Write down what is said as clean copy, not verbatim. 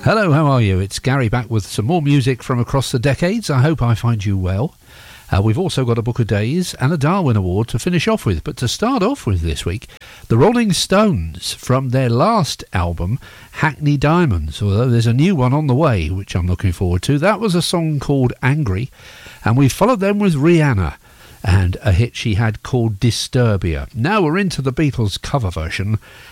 Hello, how are you? It's Gary back with some more music from across the decades. I hope I find you well. We've also got a Book of Days and a Darwin Award to finish off with. But to start off with this week, the Rolling Stones from their last album, Hackney Diamonds, although there's a new one on the way, which I'm looking forward to. That was a song called Angry, and we followed them with Rihanna and a hit she had called Disturbia. Now we're into the Beatles cover version,